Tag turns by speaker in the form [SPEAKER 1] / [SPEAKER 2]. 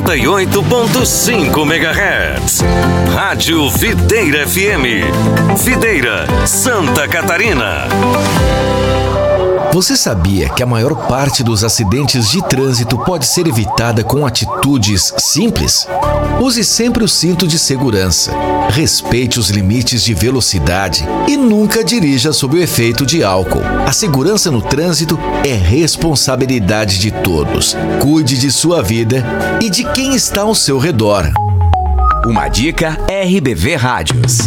[SPEAKER 1] 98.5 MHz. Rádio Videira FM. Videira, Santa Catarina.
[SPEAKER 2] Você sabia que a maior parte dos acidentes de trânsito pode ser evitada com atitudes simples? Use sempre o cinto de segurança, respeite os limites de velocidade e nunca dirija sob o efeito de álcool. A segurança no trânsito é responsabilidade de todos. Cuide de sua vida e de quem está ao seu redor.
[SPEAKER 3] Uma dica RBV Rádios.